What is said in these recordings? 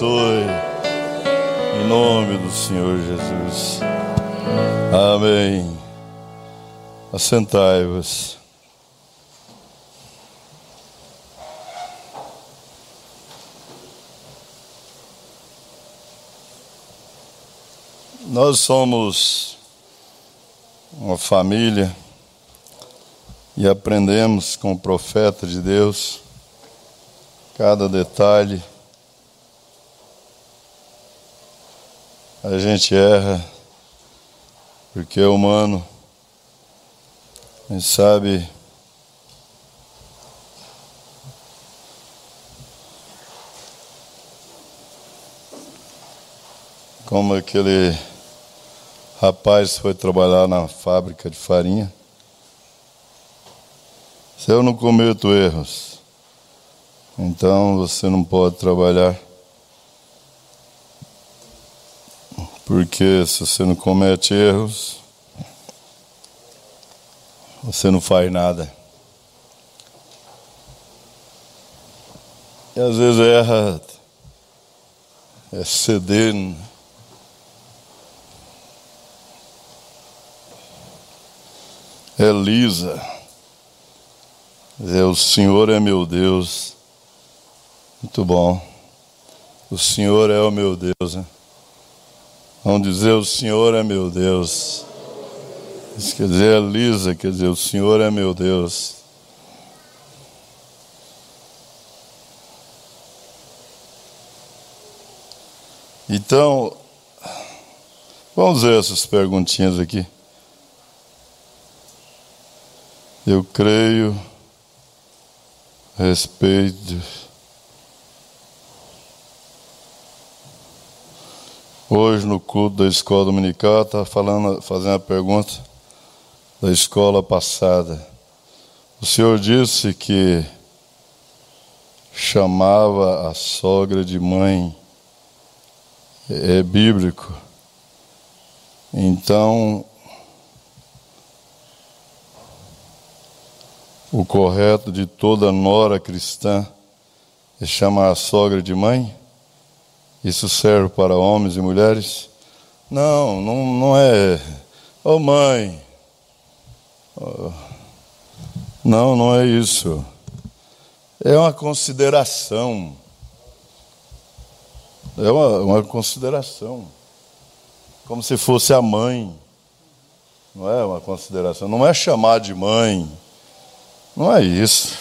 abençoe. Em nome do Senhor Jesus. Amém. Assentai-vos. Nós somos uma família e aprendemos com o profeta de Deus cada detalhe. A gente erra porque é humano. A gente sabe como aquele rapaz foi trabalhar na fábrica de farinha. Se eu não cometo erros, então você não pode trabalhar. Porque se você não comete erros, você não faz nada. E às vezes erra, é ceder. Elisa, o Senhor é meu Deus. Muito bom. O Senhor é o meu Deus, né? Vamos dizer, o Senhor é meu Deus. Isso quer dizer, Elisa, quer dizer, o Senhor é meu Deus. Então, vamos ver essas perguntinhas aqui. Eu creio, respeito. Hoje no culto da escola dominical está fazendo a pergunta da escola passada. O senhor disse que chamava a sogra de mãe. É bíblico. Então, o correto de toda nora cristã é chamar a sogra de mãe? Isso serve para homens e mulheres? Não é. Ô mãe. Não é isso. É uma consideração. É uma consideração. Como se fosse a mãe. Não é uma consideração. Não é chamar de mãe. Não é isso.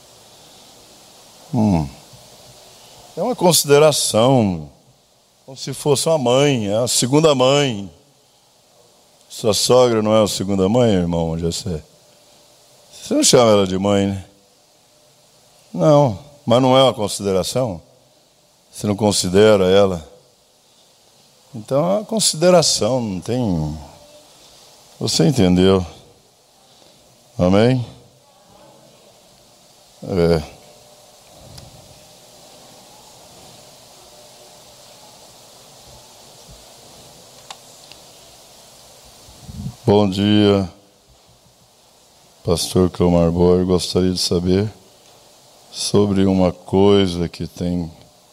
É uma consideração, como se fosse uma mãe, é a segunda mãe. Sua sogra não é a segunda mãe, irmão José? Você não chama ela de mãe, né? Não, mas não é uma consideração? Você não considera ela? Então é uma consideração, não tem... Você entendeu? Amém? Bom dia, pastor Cleomar Boyer. Gostaria de saber sobre uma coisa que tem...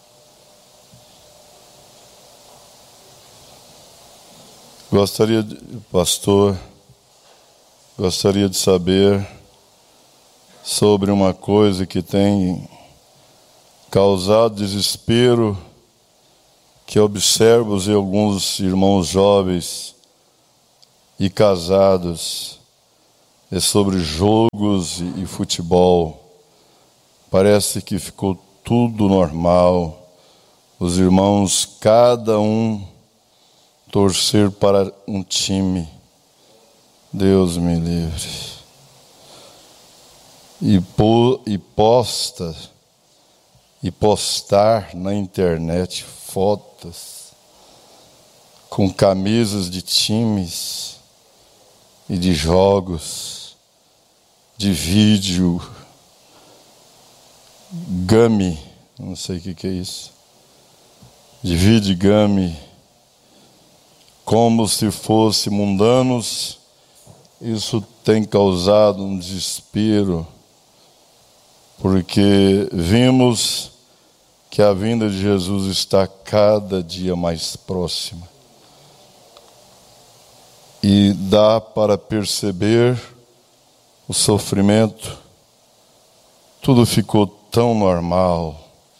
Pastor, gostaria de saber sobre uma coisa que tem causado desespero, que observo em alguns irmãos jovens e casados, é sobre jogos e futebol. Parece que ficou tudo normal. Os irmãos, cada um torcer para um time. Deus me livre. E postar na internet fotos com camisas de times e de jogos, de vídeo, game, não sei o que é isso, de vídeo game, como se fosse mundanos. Isso tem causado um desespero, porque vimos que a vinda de Jesus está cada dia mais próxima. E dá para perceber o sofrimento. Tudo ficou tão normal.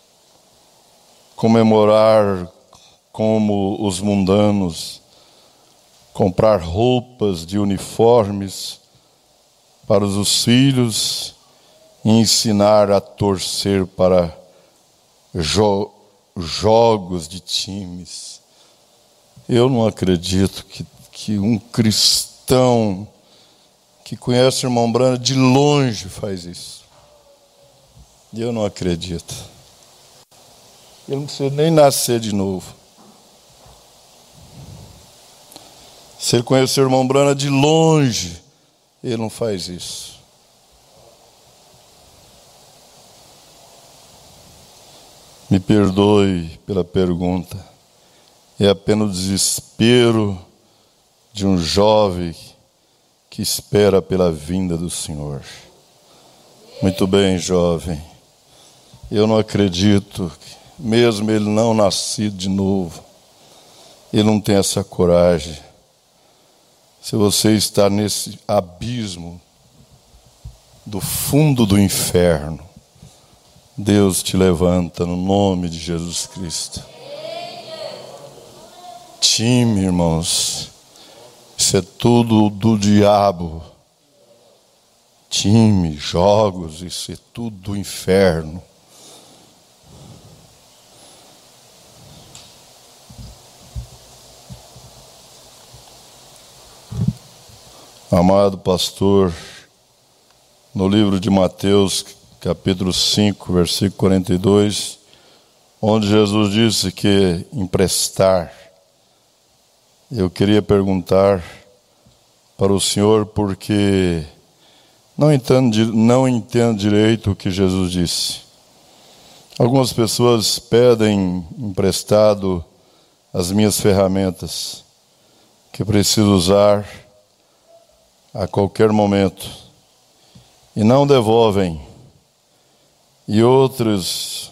Comemorar como os mundanos, comprar roupas de uniformes para os filhos e ensinar a torcer para jogos de times. Eu não acredito que um cristão que conhece o irmão Branham de longe faz isso. Eu não acredito. Ele não precisa nem nascer de novo. Se ele conhecer o irmão Branham de longe, ele não faz isso. Me perdoe pela pergunta. É apenas o desespero de um jovem que espera pela vinda do Senhor. Muito bem, jovem. Eu não acredito, mesmo ele não nascido de novo, ele não tem essa coragem. Se você está nesse abismo do fundo do inferno, Deus te levanta no nome de Jesus Cristo. Time, irmãos, isso é tudo do diabo. Time, jogos, isso é tudo do inferno. Amado pastor, no livro de Mateus, capítulo 5, versículo 42, onde Jesus disse que emprestar, eu queria perguntar para o senhor, porque não entendo direito o que Jesus disse. Algumas pessoas pedem emprestado as minhas ferramentas, que preciso usar a qualquer momento, e não devolvem. E outras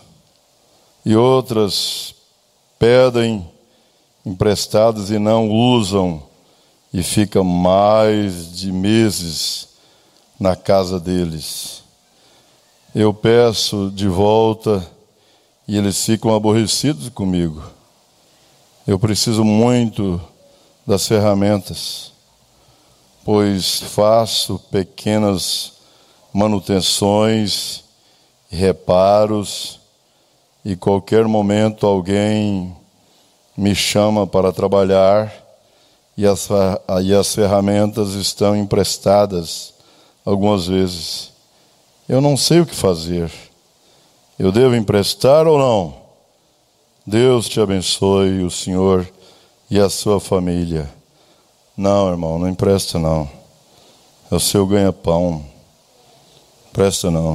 pedem emprestados e não usam, e ficam mais de meses na casa deles. Eu peço de volta e eles ficam aborrecidos comigo. Eu preciso muito das ferramentas, pois faço pequenas manutenções, reparos, e qualquer momento alguém me chama para trabalhar e as ferramentas estão emprestadas algumas vezes. Eu não sei o que fazer. Eu devo emprestar ou não? Deus te abençoe, o senhor e a sua família. Não, irmão, não empresta não. É o seu ganha-pão. Empresta não.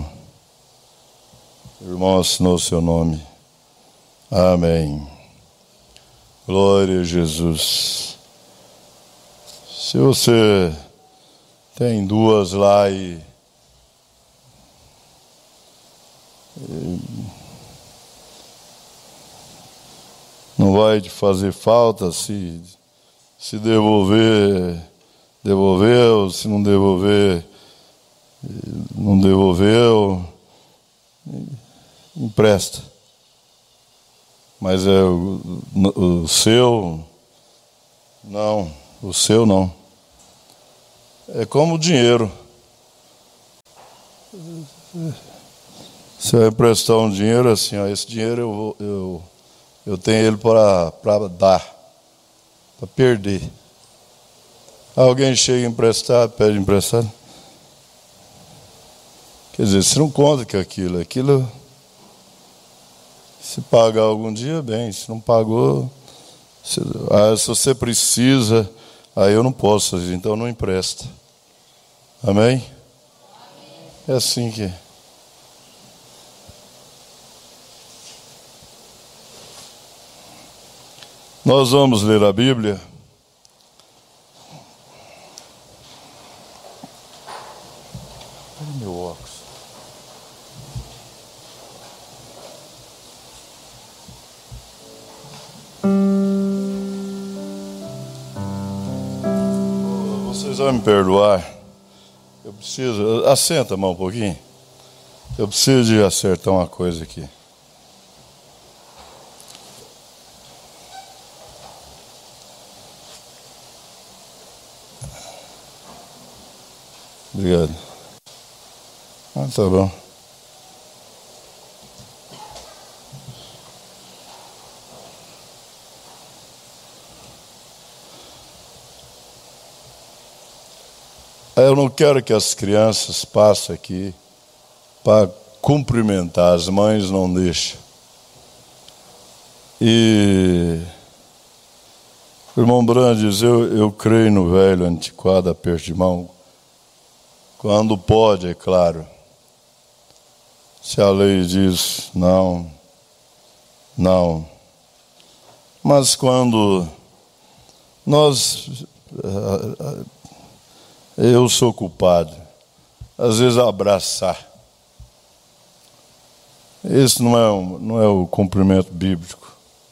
O irmão assinou o seu nome. Amém. Glória a Jesus. Se você tem duas lá e não vai te fazer falta, se devolver, devolveu, se não devolver, não devolveu, empresta. Mas é o seu, não, o seu não. É como o dinheiro. Você vai emprestar um dinheiro assim, ó, esse dinheiro eu tenho ele para dar, para perder. Alguém chega a emprestar, pede emprestado. Quer dizer, você não conta que aquilo, se pagar algum dia, bem, se não pagou, se você precisa, aí eu não posso, então não empresta. Amém? É assim que é. Nós vamos ler a Bíblia. Olha meu óculos. Vocês vão me perdoar. Eu preciso... Assenta a mão um pouquinho. Eu preciso de acertar uma coisa aqui. Obrigado. Tá bom. Eu não quero que as crianças passem aqui para cumprimentar. As mães não deixam. E o irmão Brandes, eu creio no velho antiquado aperto de mão. Quando pode, é claro. Se a lei diz não, não. Mas quando eu sou culpado, às vezes abraçar. Esse não é o cumprimento bíblico.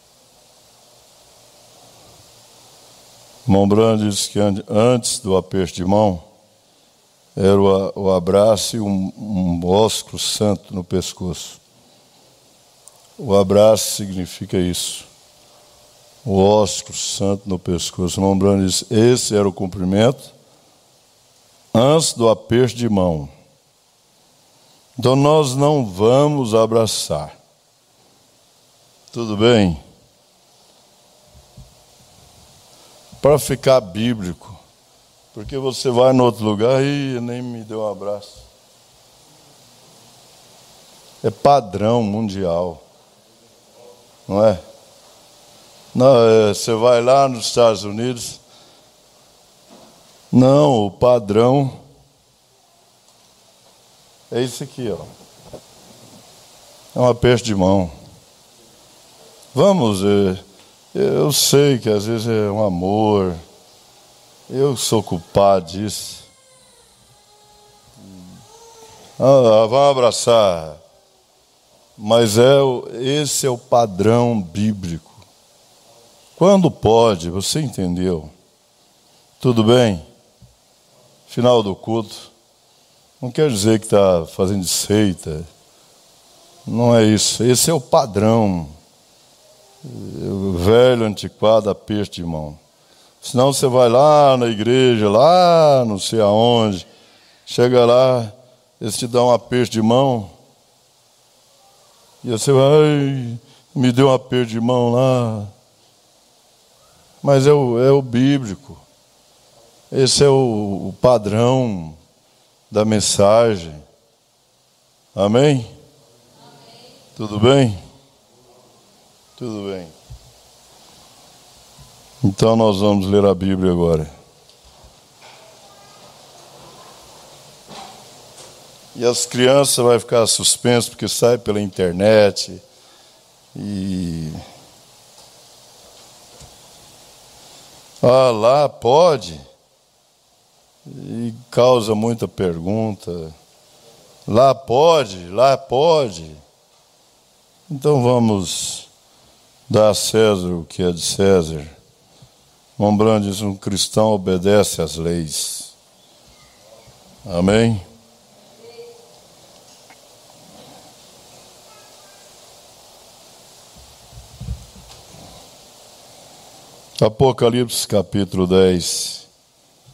O irmão Brando disse que antes do aperto de mão, era o abraço e um ósculo santo no pescoço. O abraço significa isso. O ósculo santo no pescoço. O irmão Brando disse, esse era o cumprimento antes do aperto de mão. Então nós não vamos abraçar. Tudo bem? Para ficar bíblico. Porque você vai no outro lugar e nem me deu um abraço. É padrão mundial. Não é? Não, você vai lá nos Estados Unidos. Não, o padrão é isso aqui, ó. É um aperto de mão. Vamos, eu sei que às vezes é um amor. Eu sou culpado disso. Vamos abraçar. Mas esse é o padrão bíblico. Quando pode, você entendeu? Tudo bem? Final do culto. Não quer dizer que está fazendo seita. Não é isso. Esse é o padrão. O velho, antiquado, aperto de mão. Senão você vai lá na igreja, lá não sei aonde, chega lá, eles te dão um aperto de mão, e você vai, me deu um aperto de mão lá. Mas é o bíblico. Esse é o padrão da mensagem. Amém? Amém? Tudo bem? Tudo bem. Então nós vamos ler a Bíblia agora. E as crianças vão ficar suspensas porque sai pela internet. E lá pode. E causa muita pergunta. Lá pode, lá pode. Então vamos dar a César o que é de César. Irmão Brando diz, um cristão obedece às leis. Amém? Apocalipse capítulo 10.